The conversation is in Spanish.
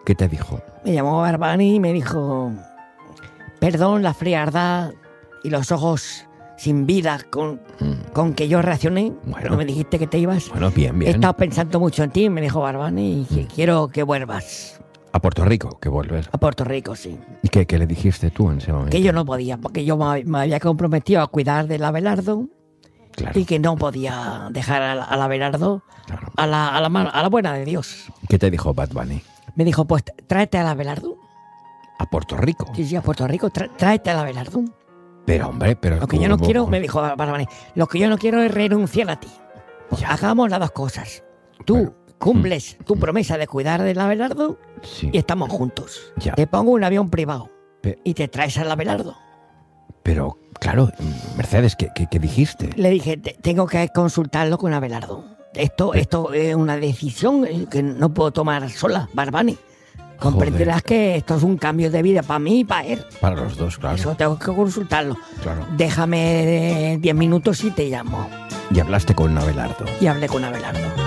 ¿Qué te dijo? Me llamó Barbani y me dijo: perdón la frialdad y los ojos sin vida con que yo reaccioné cuando me dijiste que te ibas. Bueno, bien. He estado pensando mucho en ti, me dijo Barbani, y que quiero que vuelvas. ¿A Puerto Rico? ¿Que vuelves? A Puerto Rico, sí. ¿Y qué le dijiste tú en ese momento? Que yo no podía, porque yo me había comprometido a cuidar del Abelardo. Claro. Y que no podía dejar al Abelardo a la buena de Dios. ¿Qué te dijo Bad Bunny? Me dijo, pues tráete al Abelardo. ¿A Puerto Rico? Sí, a Puerto Rico, tráete al Abelardo. Pero, hombre, Lo que yo no quiero, me dijo Barbani, lo que yo no quiero es renunciar a ti. Ya. Hagamos las dos cosas. Tú cumples tu promesa de cuidar del Abelardo y estamos juntos. Ya. Te pongo un avión privado y te traes al Abelardo. Pero, claro, Mercedes, ¿qué dijiste? Le dije, tengo que consultarlo con Abelardo. Esto es una decisión que no puedo tomar sola, Barbani. Comprenderás que esto es un cambio de vida para mí y para él. Para los dos, claro. Eso tengo que consultarlo. Claro. Déjame 10 minutos y te llamo. Y hablaste con Abelardo. Y hablé con Abelardo.